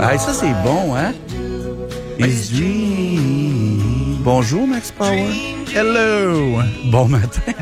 Hey, ça, c'est bon, hein? It's dream. Bonjour, Max Power. Hello! Bon matin.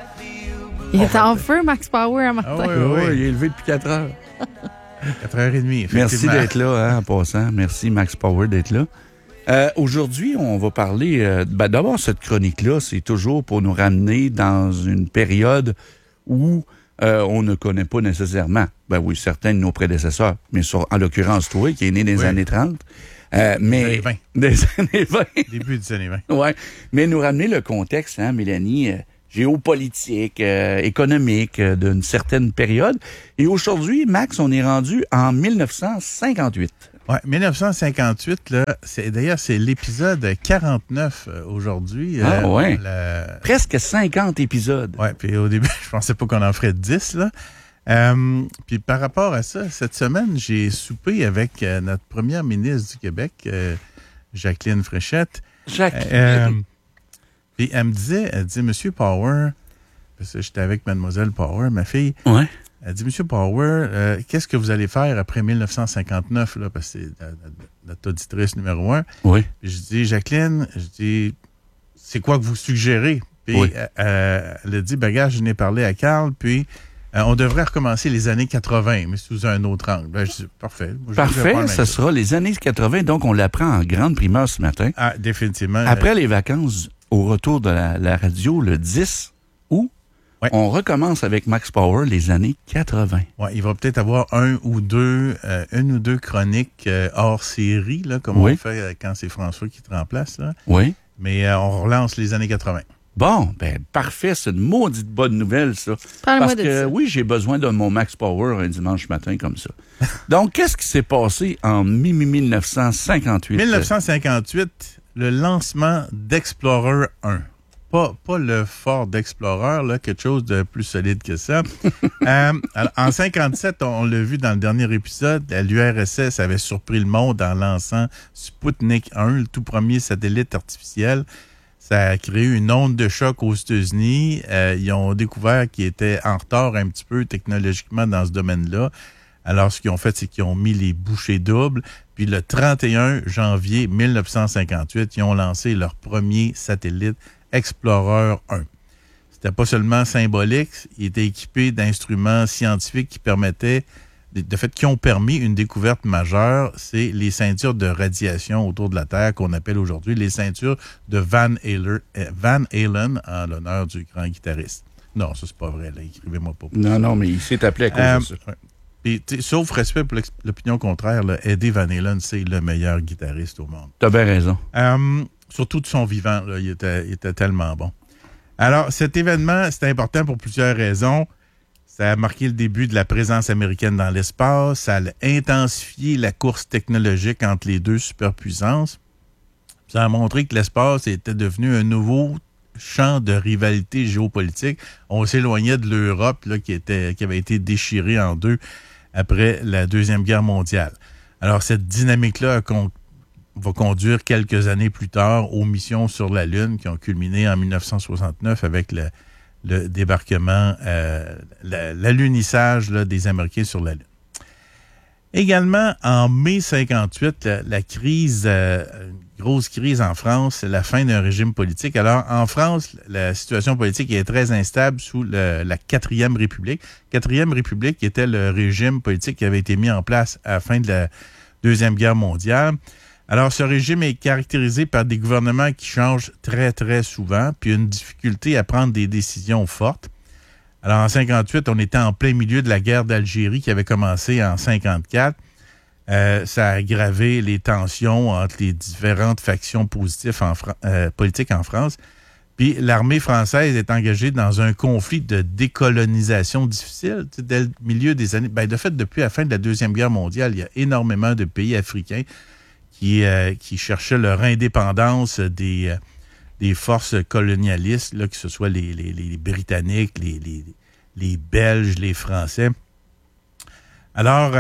Il est en feu, Max Power, un matin. Ah oui. Il est levé depuis 4 heures. 4h30, effectivement. Merci d'être là, hein, en passant. Merci, Max Power, d'être là. Aujourd'hui, on va parler... d'abord, cette chronique-là, c'est toujours pour nous ramener dans une période où on ne connaît pas nécessairement. Ben oui, certains de nos prédécesseurs, mais en l'occurrence, toi, qui est né dans les années 30. Mais, des des années années 20. 20. Début des années 20. Oui, mais nous ramener le contexte, hein, Mélanie, géopolitique, économique d'une certaine période. Et aujourd'hui, Max, on est rendu en 1958. Oui, 1958, là, c'est l'épisode 49 aujourd'hui. Oui. Presque 50 épisodes. Oui, puis au début, je pensais pas qu'on en ferait 10, là. Puis par rapport à ça, cette semaine, j'ai soupé avec notre première ministre du Québec, Jacqueline Fréchette. Puis elle me disait, Monsieur Power, parce que j'étais avec Mademoiselle Power, ma fille. Ouais. Elle dit, Monsieur Power, qu'est-ce que vous allez faire après 1959, là, parce que c'est notre auditrice numéro 1. Oui. Puis je dis, Jacqueline, c'est quoi que vous suggérez? Puis oui. Elle a dit, gars, je n'ai parlé à Carl, puis on devrait recommencer les années 80, mais sous un autre angle. Je dis, parfait. Parfait, ce sera les années 80, donc on l'apprend en grande primeur ce matin. Ah, définitivement. Après les vacances, au retour de la radio, le 10 août, on recommence avec Max Power les années 80. Ouais, il va peut-être avoir une ou deux chroniques hors série, là, comme on fait quand c'est François qui te remplace. Là. Oui. Mais on relance les années 80. Bon, parfait, c'est une maudite bonne nouvelle, ça. Parce que oui, j'ai besoin de mon Max Power un dimanche matin comme ça. Donc, qu'est-ce qui s'est passé en 1958? 1958, le lancement d'Explorer 1. Pas le Ford Explorer, là, quelque chose de plus solide que ça. Alors, en 57, on l'a vu dans le dernier épisode, l'URSS avait surpris le monde en lançant Sputnik 1, le tout premier satellite artificiel. Ça a créé une onde de choc aux États-Unis. Ils ont découvert qu'ils étaient en retard un petit peu technologiquement dans ce domaine-là. Alors, ce qu'ils ont fait, c'est qu'ils ont mis les bouchées doubles. Puis le 31 janvier 1958, ils ont lancé leur premier satellite Explorer 1. C'était pas seulement symbolique, il était équipé d'instruments scientifiques qui ont permis une découverte majeure, c'est les ceintures de radiation autour de la Terre qu'on appelle aujourd'hui les ceintures de Van Halen en l'honneur du grand guitariste. Non, ça c'est pas vrai, là, écrivez-moi pas. Non, mais il s'est appelé à cause de ça. Puis, sauf respect pour l'opinion contraire, là, Eddie Van Halen, c'est le meilleur guitariste au monde. T'as bien raison. Surtout de son vivant, là, il était tellement bon. Alors, cet événement, c'est important pour plusieurs raisons. Ça a marqué le début de la présence américaine dans l'espace. Ça a intensifié la course technologique entre les deux superpuissances. Ça a montré que l'espace était devenu un nouveau champ de rivalité géopolitique. On s'éloignait de l'Europe là, qui avait été déchirée en deux après la Deuxième Guerre mondiale. Alors, cette dynamique-là va conduire quelques années plus tard aux missions sur la Lune qui ont culminé en 1969 avec le débarquement, l'alunissage des Américains sur la Lune. Également, en mai 58, la crise, une grosse crise en France, c'est la fin d'un régime politique. Alors, en France, la situation politique est très instable sous la Quatrième République. Quatrième République était le régime politique qui avait été mis en place à la fin de la Deuxième Guerre mondiale. Alors, ce régime est caractérisé par des gouvernements qui changent très, très souvent, puis une difficulté à prendre des décisions fortes. Alors, en 58, on était en plein milieu de la guerre d'Algérie qui avait commencé en 54. Ça a aggravé les tensions entre les différentes factions politiques en France. Puis, l'armée française est engagée dans un conflit de décolonisation difficile. Dès le milieu des années... de fait, depuis la fin de la Deuxième Guerre mondiale, il y a énormément de pays africains qui cherchaient leur indépendance des forces colonialistes, là, que ce soit les Britanniques, les Belges, les Français. Alors,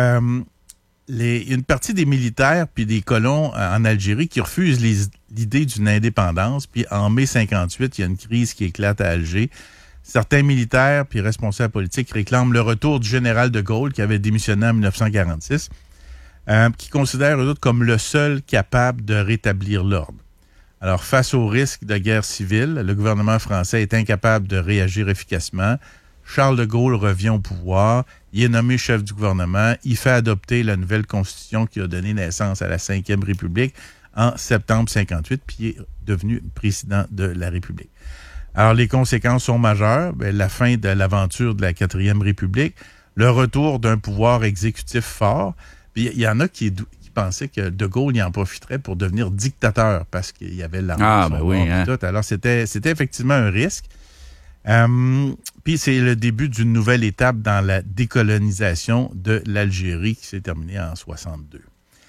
une partie des militaires puis des colons en Algérie qui refusent l'idée d'une indépendance. Puis en mai 58, il y a une crise qui éclate à Alger. Certains militaires puis responsables politiques réclament le retour du général de Gaulle qui avait démissionné en 1946. qui considèrent eux autres comme le seul capable de rétablir l'ordre. Alors, face au risque de guerre civile, le gouvernement français est incapable de réagir efficacement. Charles de Gaulle revient au pouvoir. Il est nommé chef du gouvernement. Il fait adopter la nouvelle constitution qui a donné naissance à la Ve République en septembre 58, puis il est devenu président de la République. Alors, les conséquences sont majeures. La fin de l'aventure de la 4e République, le retour d'un pouvoir exécutif fort. Puis il y en a qui pensaient que De Gaulle y en profiterait pour devenir dictateur parce qu'il y avait l'armée. Tout. Alors, c'était effectivement un risque. Puis c'est le début d'une nouvelle étape dans la décolonisation de l'Algérie qui s'est terminée en 62.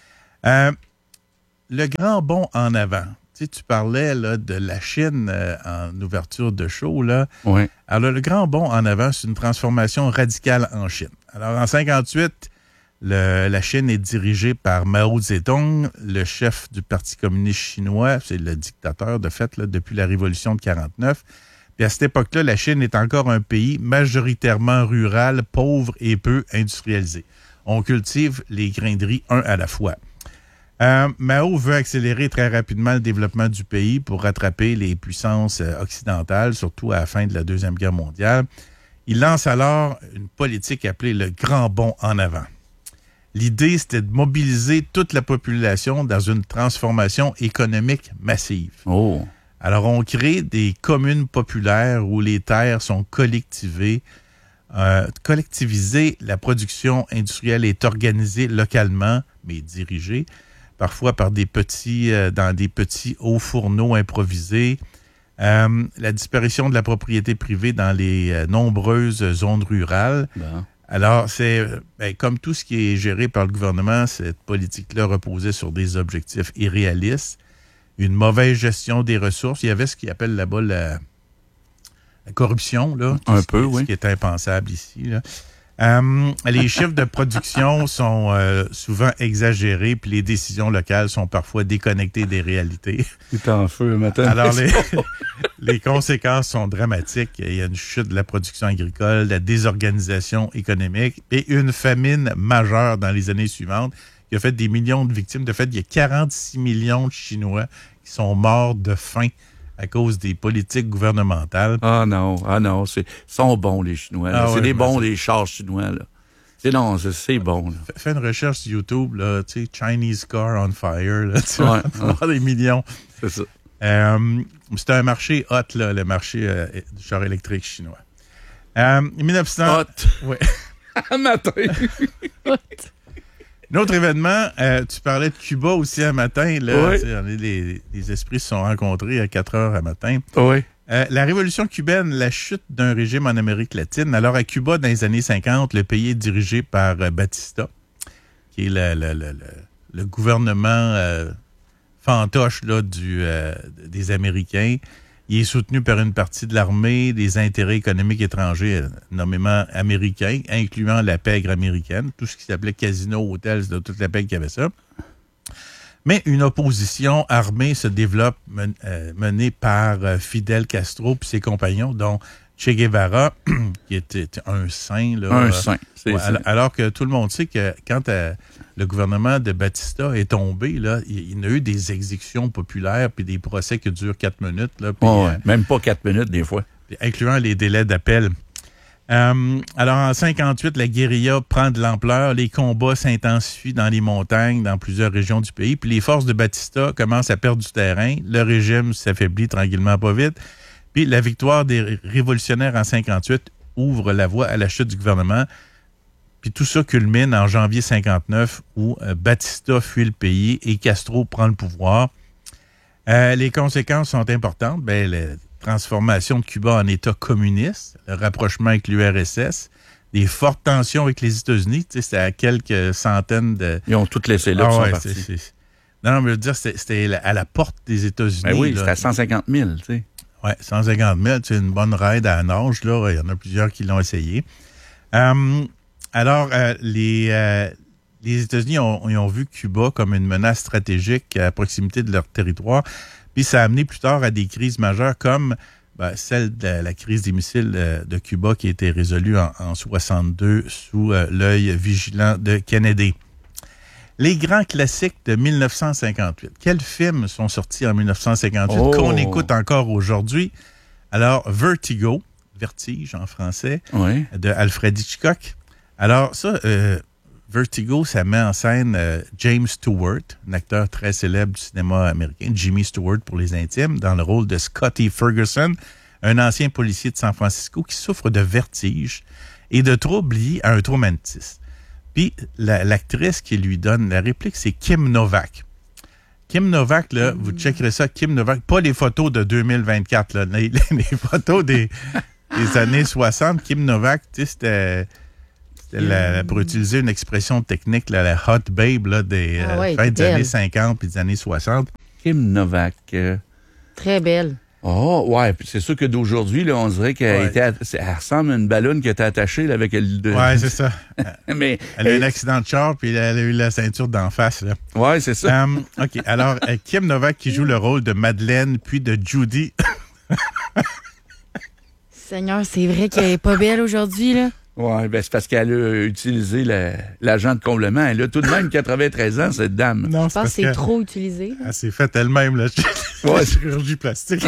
Le grand bond en avant. Tu parlais là, de la Chine en ouverture de show. Là. Oui. Alors, le grand bond en avant, c'est une transformation radicale en Chine. Alors, en 58, la Chine est dirigée par Mao Zedong, le chef du Parti communiste chinois. C'est le dictateur, de fait, là, depuis la Révolution de 49. Puis à cette époque-là, la Chine est encore un pays majoritairement rural, pauvre et peu industrialisé. On cultive les grains de riz un à la fois. Mao veut accélérer très rapidement le développement du pays pour rattraper les puissances occidentales, surtout à la fin de la Deuxième Guerre mondiale. Il lance alors une politique appelée le grand bond en avant. L'idée, c'était de mobiliser toute la population dans une transformation économique massive. Oh. Alors, on crée des communes populaires où les terres sont collectivées. Collectiviser, la production industrielle est organisée localement, mais dirigée, parfois par dans des petits hauts fourneaux improvisés. La disparition de la propriété privée dans les nombreuses zones rurales. Bon. Alors, c'est comme tout ce qui est géré par le gouvernement, cette politique-là reposait sur des objectifs irréalistes, une mauvaise gestion des ressources. Il y avait ce qu'ils appellent là-bas la corruption, là. Ce qui est impensable ici, là. Les chiffres de production sont souvent exagérés, puis les décisions locales sont parfois déconnectées des réalités. Tout en feu, matin. Alors, les conséquences sont dramatiques. Il y a une chute de la production agricole, la désorganisation économique et une famine majeure dans les années suivantes qui a fait des millions de victimes. De fait, il y a 46 millions de Chinois qui sont morts de faim à cause des politiques gouvernementales. Ah non, ils sont bons, les Chinois. C'est des bons, les chars chinois, là. C'est bon. Là. Fais une recherche sur YouTube, là, tu sais, Chinese car on fire, là, tu vas avoir des millions. C'est ça. C'est un marché hot, là, le marché du char électrique chinois. 1900... Hot. Oui. Un matin. Hot. Un autre événement, tu parlais de Cuba aussi un matin. Là, oui. Les esprits se sont rencontrés à 4 heures un matin. Oui. La révolution cubaine, la chute d'un régime en Amérique latine. Alors, à Cuba, dans les années 50, le pays est dirigé par Batista, qui est le gouvernement fantoche là, des Américains. Il est soutenu par une partie de l'armée, des intérêts économiques étrangers, nommément américains, incluant la pègre américaine, tout ce qui s'appelait casino, hôtel, c'est toute la pègre qui avait ça. Mais une opposition armée se développe menée par Fidel Castro et ses compagnons, dont Che Guevara, qui était un saint. Là, un saint, c'est ça. Alors que tout le monde sait que quand le gouvernement de Batista est tombé, là, il y a eu des exécutions populaires puis des procès qui durent 4 minutes. Là, puis, même pas 4 minutes des fois. Incluant les délais d'appel. Alors, en 58, la guérilla prend de l'ampleur. Les combats s'intensifient dans les montagnes, dans plusieurs régions du pays. Puis les forces de Batista commencent à perdre du terrain. Le régime s'affaiblit tranquillement, pas vite. Puis la victoire des révolutionnaires en 58 ouvre la voie à la chute du gouvernement. Puis tout ça culmine en janvier 59 où Batista fuit le pays et Castro prend le pouvoir. Les conséquences sont importantes. La transformation de Cuba en État communiste, le rapprochement avec l'URSS, des fortes tensions avec les États-Unis. Tu sais, c'était à quelques centaines de... Ils ont tout laissé là, ils sont partis. Non, mais je veux dire, c'était à la porte des États-Unis. Ben oui, c'était à 150 000, tu sais. Oui, 150 000, c'est une bonne raide à la nage, là. Il y en a plusieurs qui l'ont essayé. Alors, les États-Unis ont vu Cuba comme une menace stratégique à proximité de leur territoire. Puis ça a amené plus tard à des crises majeures comme celle de la crise des missiles de Cuba qui a été résolue en 62 sous l'œil vigilant de Kennedy. Les grands classiques de 1958. Quels films sont sortis en 1958 qu'on écoute encore aujourd'hui? Alors, Vertige en français, de Alfred Hitchcock. Alors, ça, Vertigo, ça met en scène James Stewart, un acteur très célèbre du cinéma américain, Jimmy Stewart pour les intimes, dans le rôle de Scotty Ferguson, un ancien policier de San Francisco qui souffre de vertige et de troubles liés à un traumatisme. Puis, l'actrice qui lui donne la réplique, c'est Kim Novak. Kim Novak, là, vous checkerez ça, Kim Novak, pas les photos de 2024, là, les photos des années 60. Kim Novak, tu sais, c'était pour utiliser une expression technique, là, la hot babe là, des fins des années 50 et des années 60. Kim Novak. Très belle. Oh, ouais. Puis c'est sûr que d'aujourd'hui, là, on dirait qu'elle elle ressemble à une ballonne qui était attachée là, avec elle. Ouais, c'est ça. Mais elle a eu un accident de char, puis elle a eu la ceinture d'en face. Là. Ouais, c'est ça. OK. Alors, Kim Novak qui joue le rôle de Madeleine, puis de Judy. Seigneur, c'est vrai qu'elle est pas belle aujourd'hui, là. Oui, ben c'est parce qu'elle a utilisé l'agent de comblement. Elle a tout de même 93 ans, cette dame. Non, je pense que c'est trop utilisé. Elle s'est faite elle-même, la chirurgie plastique.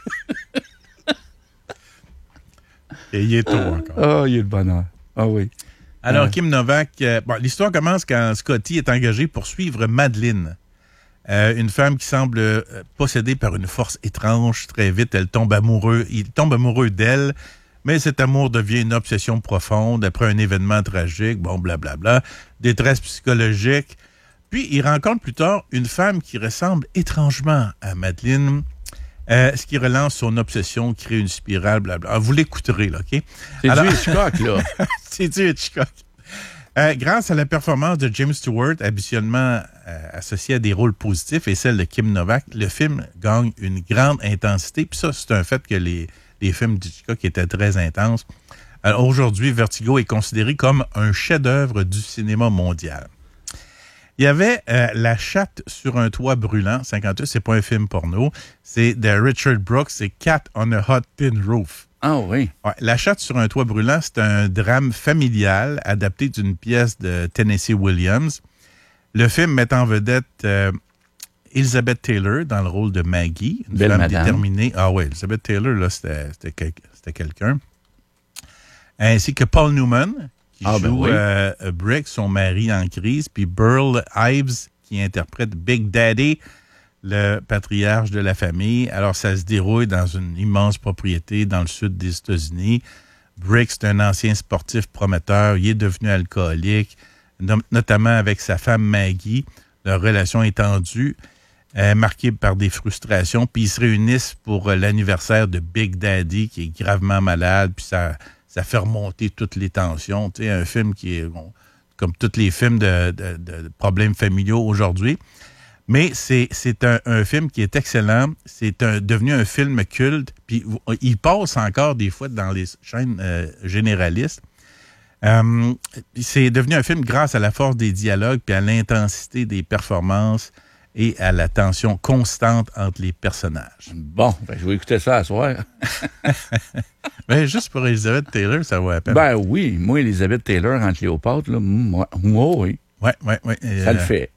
Et il est tôt encore. Ah, il est de bonheur. Ah oui. Alors, Kim Novak, l'histoire commence quand Scotty est engagé pour suivre Madeleine. Une femme qui semble possédée par une force étrange. Très vite, il tombe amoureux d'elle. Mais cet amour devient une obsession profonde après un événement tragique, bon, blablabla, détresse psychologique. Puis, il rencontre plus tard une femme qui ressemble étrangement à Madeleine, ce qui relance son obsession, crée une spirale, blablabla. Vous l'écouterez, là, OK? C'est du Hitchcock, là. C'est du Hitchcock. Grâce à la performance de James Stewart, habituellement associé à des rôles positifs, et celle de Kim Novak, le film gagne une grande intensité. Puis ça, c'est un fait que les films d'Hitchcock étaient très intenses. Alors aujourd'hui, Vertigo est considéré comme un chef-d'œuvre du cinéma mondial. Il y avait La chatte sur un toit brûlant, 58, c'est pas un film porno, c'est de Richard Brooks, c'est Cat on a Hot Tin Roof. Ah oui. Ouais, La chatte sur un toit brûlant, c'est un drame familial adapté d'une pièce de Tennessee Williams. Le film met en vedette Elizabeth Taylor dans le rôle de Maggie, une belle femme madame. Déterminée. Ah oui, Elizabeth Taylor, là, c'était quelqu'un. Ainsi que Paul Newman, qui joue Brick, son mari en crise, puis Burl Ives, qui interprète Big Daddy, le patriarche de la famille. Alors, ça se déroule dans une immense propriété dans le sud des États-Unis. Brick, c'est un ancien sportif prometteur. Il est devenu alcoolique, notamment avec sa femme Maggie. Leur relation est tendue, marquée par des frustrations. Puis ils se réunissent pour l'anniversaire de Big Daddy, qui est gravement malade. Puis ça fait remonter toutes les tensions. Tu sais, un film qui est, comme tous les films de problèmes familiaux aujourd'hui. Mais c'est un film qui est excellent. C'est devenu un film culte. Puis il passe encore des fois dans les chaînes généralistes. C'est devenu un film grâce à la force des dialogues puis à l'intensité des performances et à la tension constante entre les personnages. Bon, je vais écouter ça à soir. Ben, juste pour Elizabeth Taylor, ça vaut la peine. Ben oui, moi, Elizabeth Taylor en Cléopâtre, là, moi, oui. Ouais. Ça le fait.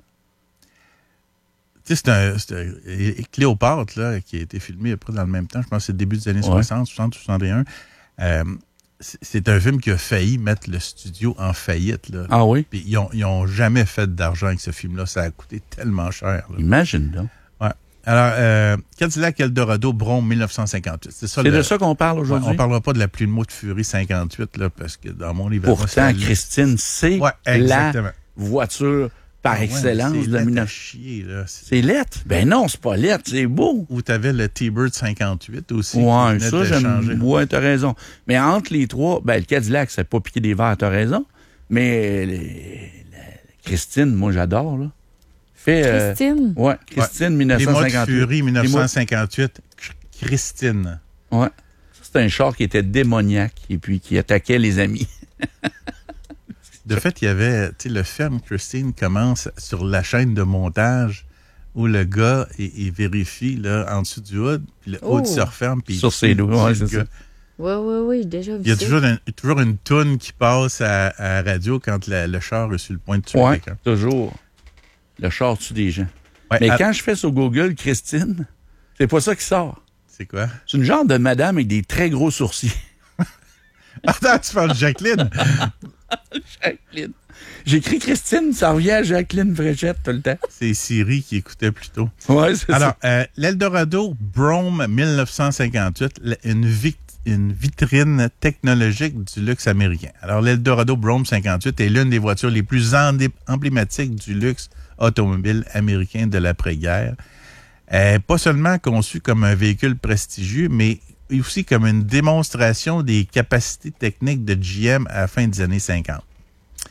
Tu sais, c'est Cléopâtre, là, qui a été filmé à peu près dans le même temps, je pense que c'est le début des années 60, 61. C'est un film qui a failli mettre le studio en faillite. Là. Ah oui? Puis ils ont jamais fait d'argent avec ce film-là. Ça a coûté tellement cher. Là. Imagine donc. Ouais. Alors, Cadillac Eldorado, Brom, 1958. C'est de ça qu'on parle aujourd'hui? Ouais, on parlera pas de La Plume de Fury 58, là, parce que dans mon livre... Pourtant, Christine, c'est la voiture par excellence de 1900. C'est lettre? Ben non, c'est pas lettre, c'est beau. Ou t'avais le T-Bird 58 aussi. Ouais, ça, j'aime. Ouais, t'as raison. Mais entre les trois, ben le Cadillac, c'est pas piqué des verres, t'as raison. Mais Christine, moi, j'adore, là. Christine? Ouais, Christine, 1958. Les Fury, 1958. Christine. Ouais. C'est un char qui était démoniaque et puis qui attaquait les amis. De fait, il y avait, tu sais, le film Christine commence sur la chaîne de montage où le gars, il vérifie, là, en dessous du hood, puis le hood se referme, puis sur ses doigts, ouais, c'est ça. Oui, déjà vu ça. Il y a toujours une toune qui passe à la radio quand le char est sur le point de tuer quelqu'un. Toujours. Le char tue des gens. Ouais, Mais quand je fais sur Google Christine, c'est pas ça qui sort. C'est quoi? C'est une genre de madame avec des très gros sourcils. Attends, tu parles de Jacqueline? Jacqueline. J'écris Christine, ça revient à Jacqueline Fréchette tout le temps. C'est Siri qui écoutait plus tôt. Ouais, c'est Alors, ça. l'Eldorado Brougham 1958, une vitrine technologique du luxe américain. Alors, l'Eldorado Brougham 58 est l'une des voitures les plus emblématiques du luxe automobile américain de l'après-guerre. Pas seulement conçue comme un véhicule prestigieux, mais aussi comme une démonstration des capacités techniques de GM à la fin des années 50.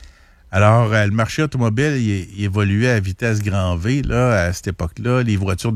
Alors, le marché automobile il évoluait à vitesse grand V là, à cette époque-là. Les voitures